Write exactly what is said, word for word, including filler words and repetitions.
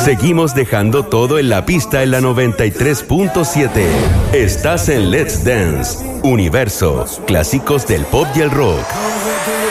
Seguimos dejando todo en la pista en la noventa y tres punto siete. Estás en Let's Dance, Universo, clásicos del pop y el rock.